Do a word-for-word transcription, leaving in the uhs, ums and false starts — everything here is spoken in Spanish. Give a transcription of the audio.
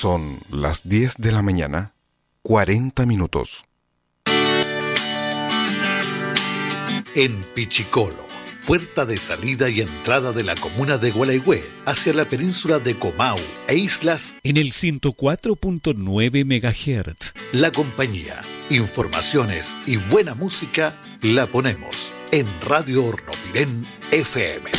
Son las diez de la mañana, cuarenta minutos. En Pichicolo, puerta de salida y entrada de la comuna de Gualeguay hacia la península de Comau e islas, en el ciento cuatro punto nueve megahertz. La compañía, informaciones y buena música la ponemos en Radio Hornopirén F M.